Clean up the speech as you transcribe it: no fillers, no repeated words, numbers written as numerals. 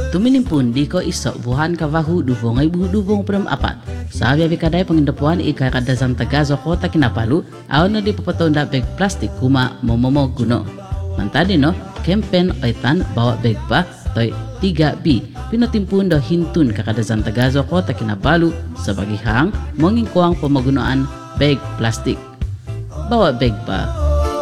Tuminimpun di ko isok buhan kavahu duvong ay buhu duvong pram apat. Sabi abi kadai pengindapuan ika kadazan Tagazo kota Kinabalu awan no di papatonda bag plastik kuma momomo guno. Mantadi no kempen oitan bawa bag pa toy 3B pinotimpun do hintun kakadazan Tagazo kota Kinabalu sebagai hang mengingkuang pemagunaan bag plastik. Bawa bag pa